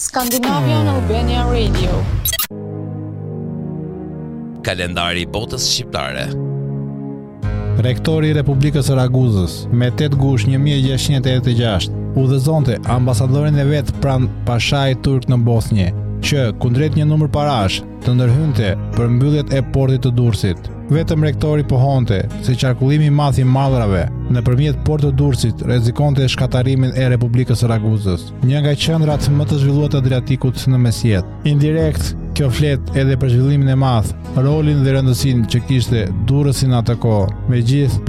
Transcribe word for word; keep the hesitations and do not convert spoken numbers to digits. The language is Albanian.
Scandinavian Albania Radio. Kalendari i botës shqiptare. Rektori i Republikës së Raguzës, me tetë gush një mijë e gjashtëqind e tetëdhjetë e gjashtë, udhëzonte ambasadorin e vet pranë Pashait turk në Bosnjë, që kundrejt një numër parash të ndërhynte për mbylljet e portit të Durrësit. Vetëm rektori pohonte se qarkullimi i madh i mallrave nëpërmjet portit të Durrësit rrezikonte shkatarimin e Republikës së Raguzës, një nga qendrat më të zhvilluara të Adriatikut në mesjet. Indirekt, kjo flet edhe për zhvillimin e madh, rolin dhe rëndësinë që kishte Durrësi në atë kohë, megjithë